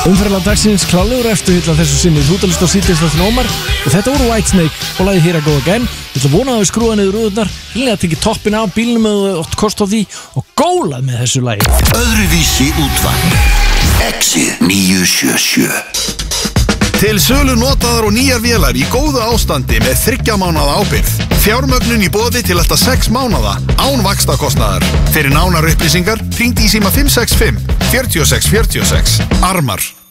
Umferðarlag dagsins klálegur eftirhylla þessu sinni. Þú ert að hlusta á síðdegis þáttin Ómar og þetta voru Whitesnake og lagið Here I Go Again. Ég ætla að vona að við skrúa niður rúðurnar, hlýlega að tekja toppin af bílnum eða ótt kost á því og gólað með þessu lagi. Öðruvísi útvarp Exið 977. Til sölu notaðar og nýjar vélar í góðu ástandi með 3 mánaða ábyrgð. Fjármögnun í boði til alltaf 6 mánaða án vaxtakostnaðar. Fyrir nánar upplýsingar hringdu í síma 565 46 46. Armar.